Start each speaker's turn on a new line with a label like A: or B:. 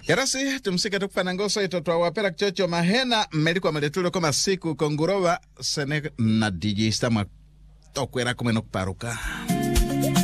A: Yarasi tumsike tukufana ngoso itotwa wapera kichocho mahena mediko maletulo koma siku kongurowa sene na DJ Stama tokwera kumeno kuparuka.